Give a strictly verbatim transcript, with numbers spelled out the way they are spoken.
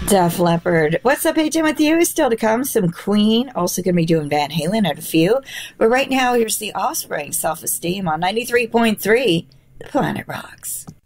Def Leppard. What's up, Agent with you? Still to come, some Queen. Also going to be doing Van Halen at a few. But right now, here's the Offspring, Self-Esteem on ninety-three point three, The Planet Rocks.